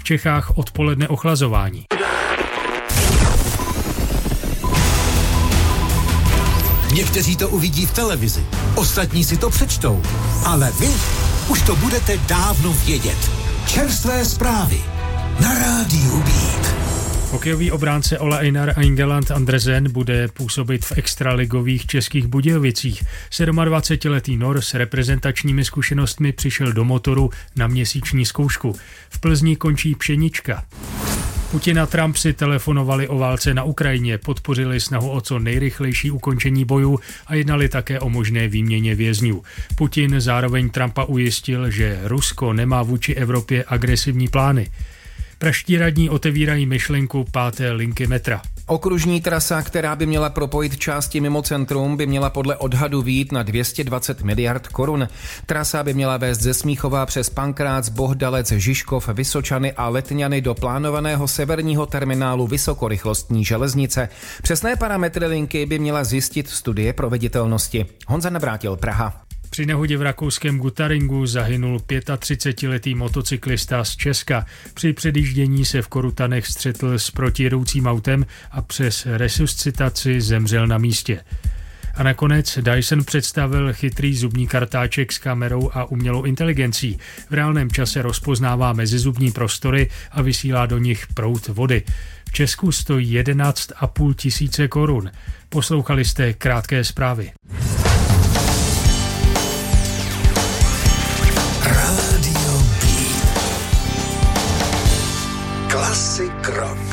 Čechách odpoledne ochlazování. Někteří to uvidí v televizi, ostatní si to přečtou, ale vy už to budete dávno vědět. Čerstvé zprávy na rádiu Beat. Hokejový obránce Ola Einar Ingeland Andresen bude působit v extraligových Českých Budějovicích. 27letý Nor s reprezentačními zkušenostmi přišel do Motoru na měsíční zkoušku. V Plzni končí Pšenička. Putin a Trump si telefonovali o válce na Ukrajině, podpořili snahu o co nejrychlejší ukončení bojů a jednali také o možné výměně vězňů. Putin zároveň Trumpa ujistil, že Rusko nemá vůči Evropě agresivní plány. Pražští radní otevírají myšlenku 5. linky metra. Okružní trasa, která by měla propojit části mimo centrum, by měla podle odhadu vyjít na 220 miliard korun. Trasa by měla vést ze Smíchova přes Pankrác, Bohdalec, Žižkov, Vysočany a Letňany do plánovaného severního terminálu vysokorychlostní železnice. Přesné parametry linky by měla zjistit studie proveditelnosti. Honza Navrátil, Praha. Při nehodě v rakouském Gutaringu zahynul 35letý motocyklista z Česka. Při předjíždění se v Korutanech střetl s protijedoucím autem a přes resuscitaci zemřel na místě. A nakonec Dyson představil chytrý zubní kartáček s kamerou a umělou inteligencí. V reálném čase rozpoznává mezizubní prostory a vysílá do nich proud vody. V Česku stojí 11,5 tisíce korun. Poslouchali jste krátké zprávy. Radio Beat. Classic rock.